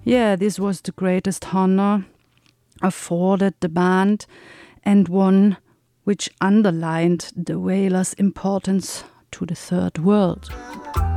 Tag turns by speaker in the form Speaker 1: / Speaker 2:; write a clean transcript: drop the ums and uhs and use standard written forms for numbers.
Speaker 1: Yeah, this was the greatest honor afforded the band, and one which underlined the Wailers' importance to the Third World.